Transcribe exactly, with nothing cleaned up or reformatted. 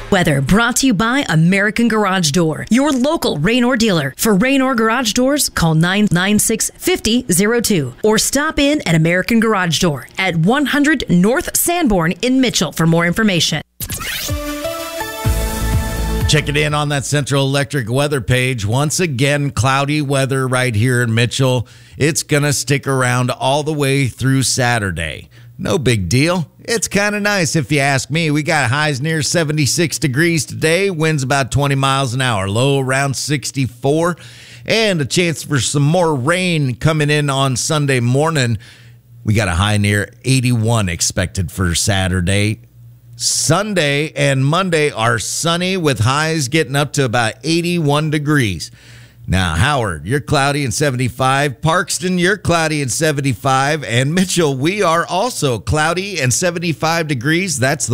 Weather brought to you by American Garage Door, your local Raynor dealer. For Raynor Garage Doors, call nine nine six, five zero zero two or stop in at American Garage Door at one hundred North Sanborn in Mitchell for more information. Check it in on that Central Electric weather page. Once again, cloudy weather right here in Mitchell. It's going to stick around all the way through Saturday. No big deal. It's kind of nice if you ask me. We got highs near seventy-six degrees today. Winds about twenty miles an hour. Low around sixty-four. And a chance for some more rain coming in on Sunday morning. We got a high near eighty-one expected for Saturday. Sunday and Monday are sunny with highs getting up to about eighty-one degrees. Now, Howard, you're cloudy and seventy-five. Parkston, you're cloudy and seventy-five. And Mitchell, we are also cloudy and seventy-five degrees. That's the